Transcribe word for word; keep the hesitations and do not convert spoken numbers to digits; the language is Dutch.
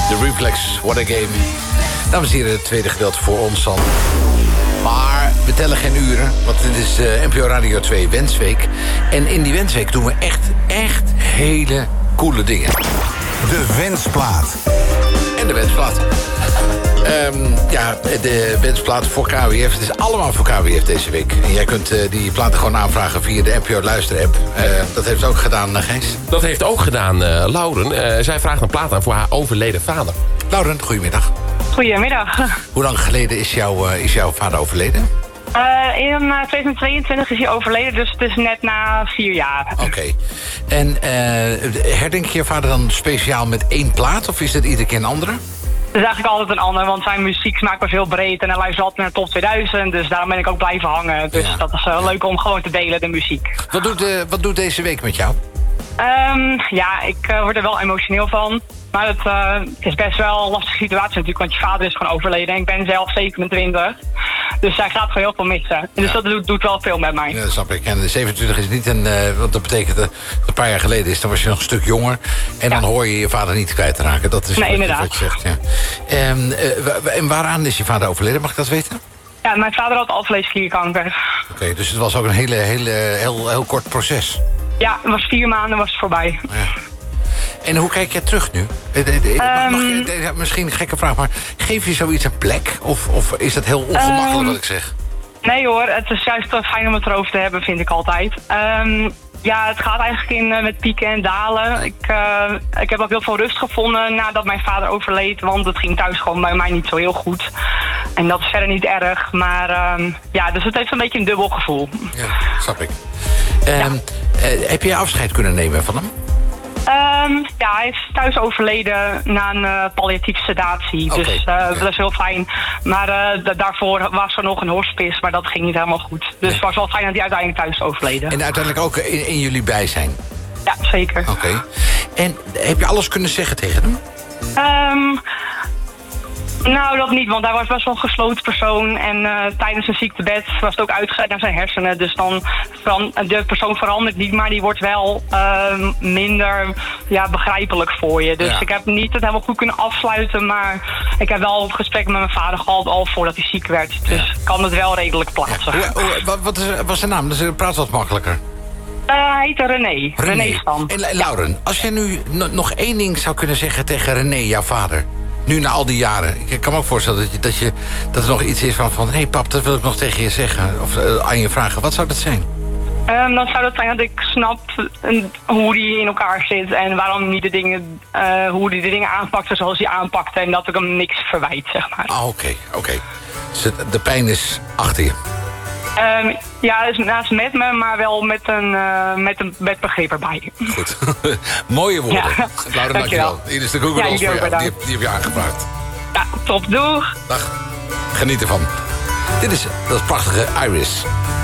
The Reflex, what a game. Dames en heren, het tweede gedeelte voor ons dan. Maar we tellen geen uren, want dit is uh, N P O Radio twee Wensweek. En in die Wensweek doen we echt, echt hele coole dingen. De Wensplaat. En de Wensplaat. Um, ja, de wensplaat voor K W F. Het is allemaal voor K W F deze week. En jij kunt uh, die platen gewoon aanvragen via de N P O Luister-app. Uh, dat heeft ook gedaan, uh, Gijs. Dat heeft ook gedaan, uh, Lauren. Uh, zij vraagt een plaat aan voor haar overleden vader. Lauren, goedemiddag. Goedemiddag. Hoe lang geleden is, jou, uh, is jouw vader overleden? Uh, in uh, tweeduizend tweeëntwintig is hij overleden, dus het is net na vier jaar. Oké. Okay. En uh, herdenk je je vader dan speciaal met één plaat? Of is het iedere keer een andere? Het is eigenlijk altijd een ander, want zijn muzieksmaak was heel breed en hij luistert altijd naar de top tweeduizend, dus daarom ben ik ook blijven hangen. Dus ja. Dat is uh, leuk om gewoon te delen, de muziek. Wat doet, uh, wat doet deze week met jou? Um, ja, ik uh, word er wel emotioneel van. Maar het uh, is best wel een lastige situatie natuurlijk, want je vader is gewoon overleden en ik ben zelf zevenentwintig. Dus hij gaat gewoon heel veel missen. Dus ja. dat doet, doet wel veel met mij. Ja, dat snap ik. En de zevenentwintig is niet een... Uh, want dat betekent dat het een paar jaar geleden is. Dan was je nog een stuk jonger. En ja. dan hoor je je vader niet kwijtraken. Dat is nee, wat, inderdaad. wat je zegt. Ja. En, uh, en waaraan is je vader overleden? Mag ik dat weten? Ja, mijn vader had alvleesklierkanker. Oké, okay, dus het was ook een hele, hele, heel, heel kort proces. Ja, het was vier maanden was het voorbij. Ja. En hoe kijk je terug nu? Um, Mag je, misschien een gekke vraag, maar geef je zoiets een plek? Of, of is dat heel ongemakkelijk um, wat ik zeg? Nee hoor, het is juist fijn om het erover te hebben, vind ik altijd. Um, ja, het gaat eigenlijk in uh, met pieken en dalen. Ik, uh, ik heb ook heel veel rust gevonden nadat mijn vader overleed. Want het ging thuis gewoon bij mij niet zo heel goed. En dat is verder niet erg. Maar um, ja, dus het heeft een beetje een dubbel gevoel. Ja, snap ik. Um, ja. uh, heb je afscheid kunnen nemen van hem? Um, ja, hij is thuis overleden na een uh, palliatieve sedatie. Okay, dus uh, okay. dat is heel fijn. Maar uh, da- daarvoor was er nog een hospice, maar dat ging niet helemaal goed. Dus nee. Het was wel fijn dat hij uiteindelijk thuis overleden. En uiteindelijk ook in, in jullie bijzijn? Ja, zeker. Oké. Okay. En heb je alles kunnen zeggen tegen hem? Um, Nou, dat niet, want hij was best wel een gesloten persoon. En uh, tijdens zijn ziektebed was het ook uitgezet naar zijn hersenen. Dus dan, van, de persoon verandert niet, maar die wordt wel uh, minder ja, begrijpelijk voor je. Dus ja. ik heb niet het helemaal goed kunnen afsluiten. Maar ik heb wel het gesprek met mijn vader gehad al voordat hij ziek werd. Dus ja. kan het wel redelijk plaatsen. Ja. Hoe, wat, wat is, was zijn naam? Dus praat wat makkelijker. Uh, hij heette René. René, René Stam. En Lauren, als je nu n- nog één ding zou kunnen zeggen tegen René, jouw vader... Nu na al die jaren. Ik kan me ook voorstellen dat, je, dat, je, dat er nog iets is van... van hé hey pap, dat wil ik nog tegen je zeggen. Of uh, aan je vragen. Wat zou dat zijn? Um, dan zou dat zijn dat ik snap uh, hoe die in elkaar zit. En waarom niet de dingen... Uh, hoe hij de dingen aanpakte zoals hij aanpakte. En dat ik hem niks verwijt, zeg maar. Ah, oké. Okay, oké. Okay. Dus de pijn is achter je. Um, ja, is naast met me, maar wel met een, uh, met een met begrip erbij. Goed. Mooie woorden. Ja. Laura, dankjewel. Hier is de Google ja, Dolls voor jou. Die, die die heb je aangevraagd. Ja, top. Doeg. Dag. Geniet ervan. Dit is dat prachtige Iris.